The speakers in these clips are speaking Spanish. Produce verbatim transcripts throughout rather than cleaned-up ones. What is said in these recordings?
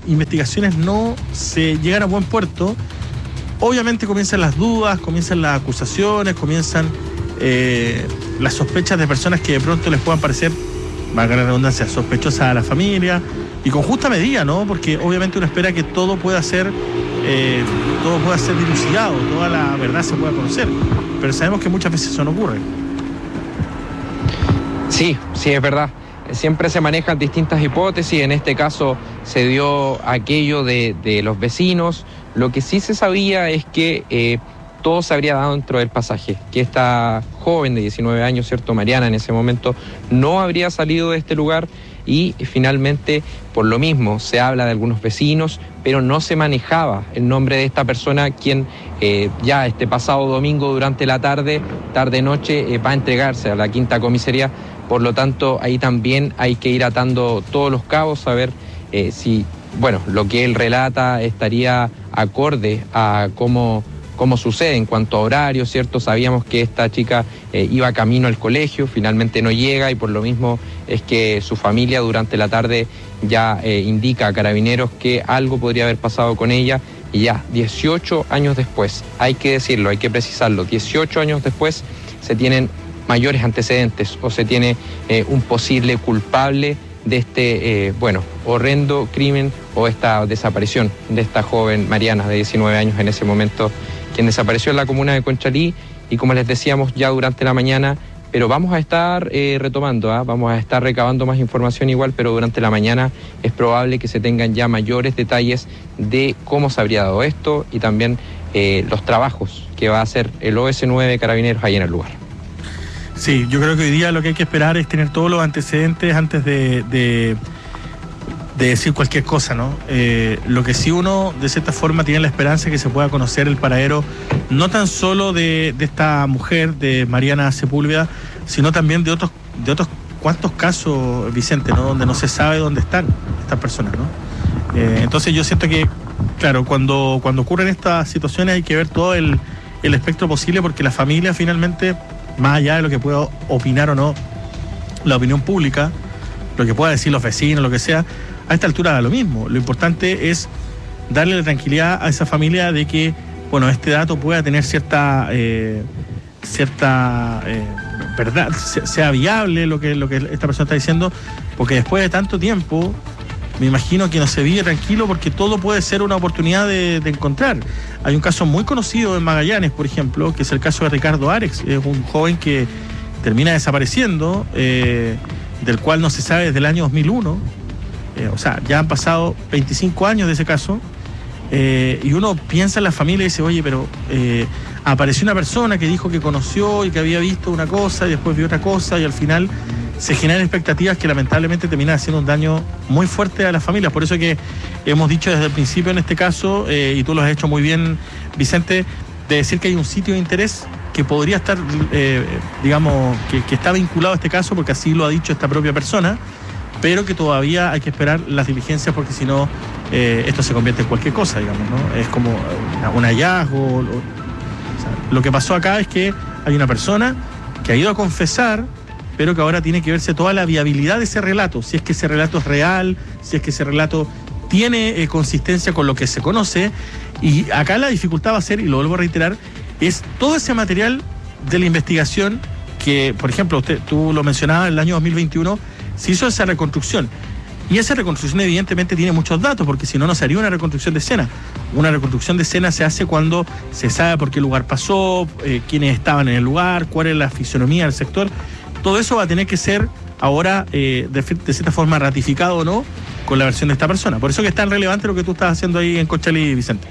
investigaciones no se llegan a buen puerto, obviamente comienzan las dudas, comienzan las acusaciones, comienzan eh, las sospechas de personas que de pronto les puedan parecer, valga la redundancia, sospechosas a la familia, y con justa medida, ¿no? Porque obviamente uno espera que todo pueda ser, eh, todo pueda ser dilucidado, toda la verdad se pueda conocer, pero sabemos que muchas veces eso no ocurre. Sí, sí, es verdad. Siempre se manejan distintas hipótesis, en este caso se dio aquello de, de los vecinos. Lo que sí se sabía es que eh, todo se habría dado dentro del pasaje, que esta joven de diecinueve años, ¿cierto? Mariana en ese momento, no habría salido de este lugar y finalmente, por lo mismo, se habla de algunos vecinos, pero no se manejaba el nombre de esta persona, quien eh, ya este pasado domingo durante la tarde, tarde-noche, eh, va a entregarse a la quinta comisaría. Por lo tanto, ahí también hay que ir atando todos los cabos, a ver eh, si, bueno, lo que él relata estaría acorde a cómo, cómo sucede en cuanto a horario, ¿cierto? Sabíamos que esta chica eh, iba camino al colegio, finalmente no llega y por lo mismo es que su familia durante la tarde ya eh, indica a Carabineros que algo podría haber pasado con ella y ya dieciocho años después, hay que decirlo, hay que precisarlo, dieciocho años después se tienen mayores antecedentes o se tiene eh, un posible culpable de este, eh, bueno, horrendo crimen o esta desaparición de esta joven Mariana de diecinueve años en ese momento, quien desapareció en la comuna de Conchalí y como les decíamos ya durante la mañana, pero vamos a estar eh, retomando, ¿eh? vamos a estar recabando más información igual, pero durante la mañana es probable que se tengan ya mayores detalles de cómo se habría dado esto y también eh, los trabajos que va a hacer el O S nueve de Carabineros ahí en el lugar. Sí, yo creo que hoy día lo que hay que esperar es tener todos los antecedentes antes de, de, de decir cualquier cosa, ¿no? Eh, lo que sí uno, de cierta forma, tiene la esperanza de que se pueda conocer el paradero, no tan solo de, de esta mujer, de Mariana Sepúlveda, sino también de otros, de otros cuantos casos, Vicente, ¿no? Donde no se sabe dónde están estas personas, ¿no? Eh, entonces yo siento que, claro, cuando, cuando ocurren estas situaciones hay que ver todo el, el espectro posible, porque la familia finalmente, más allá de lo que pueda opinar o no la opinión pública, lo que pueda decir los vecinos, lo que sea, a esta altura da lo mismo. Lo importante es darle la tranquilidad a esa familia de que, bueno, este dato pueda tener cierta eh, cierta eh, verdad, sea viable lo que, lo que esta persona está diciendo, porque después de tanto tiempo me imagino que no se vive tranquilo, porque todo puede ser una oportunidad de, de encontrar. Hay un caso muy conocido en Magallanes, por ejemplo, que es el caso de Ricardo Arex, es un joven que termina desapareciendo, eh, del cual no se sabe desde el año dos mil uno, eh, o sea, ya han pasado veinticinco años de ese caso, eh, y uno piensa en la familia y dice, oye, pero eh, apareció una persona que dijo que conoció y que había visto una cosa y después vio otra cosa, y al final se generan expectativas que lamentablemente terminan haciendo un daño muy fuerte a las familias. Por eso que hemos dicho desde el principio en este caso, eh, y tú lo has hecho muy bien, Vicente, de decir que hay un sitio de interés que podría estar, eh, digamos, que, que está vinculado a este caso, porque así lo ha dicho esta propia persona, pero que todavía hay que esperar las diligencias, porque si no, eh, esto se convierte en cualquier cosa, digamos, ¿no? Es como un hallazgo. O sea, lo que pasó acá es que hay una persona que ha ido a confesar, pero que ahora tiene que verse toda la viabilidad de ese relato, si es que ese relato es real, si es que ese relato tiene eh, consistencia con lo que se conoce. Y acá la dificultad va a ser, y lo vuelvo a reiterar, es todo ese material de la investigación que, por ejemplo, usted, tú lo mencionabas, en el año dos mil veintiuno se hizo esa reconstrucción. Y esa reconstrucción evidentemente tiene muchos datos, porque si no, no se haría una reconstrucción de escena. Una reconstrucción de escena se hace cuando se sabe por qué lugar pasó, eh, quiénes estaban en el lugar, cuál es la fisonomía del sector. Todo eso va a tener que ser ahora, eh, de, de cierta forma, ratificado o no con la versión de esta persona. Por eso que es tan relevante lo que tú estás haciendo ahí en Conchalí, Vicente.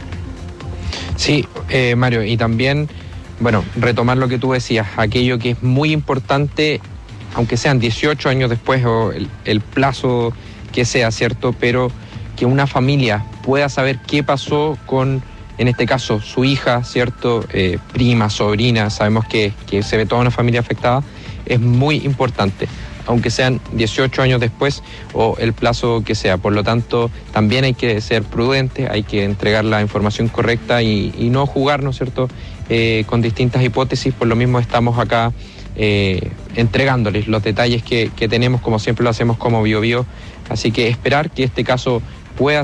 Sí, eh, Mario, y también, bueno, retomar lo que tú decías, aquello que es muy importante, aunque sean dieciocho años después o el, el plazo que sea, ¿cierto? Pero que una familia pueda saber qué pasó con, en este caso, su hija, ¿cierto? Eh, prima, sobrina, sabemos que, que se ve toda una familia afectada, es muy importante, aunque sean dieciocho años después o el plazo que sea. Por lo tanto, también hay que ser prudentes, hay que entregar la información correcta y, y no jugar, ¿no es cierto?, eh, con distintas hipótesis. Por lo mismo estamos acá eh, entregándoles los detalles que, que tenemos, como siempre lo hacemos como Bio Bio. Así que esperar que este caso pueda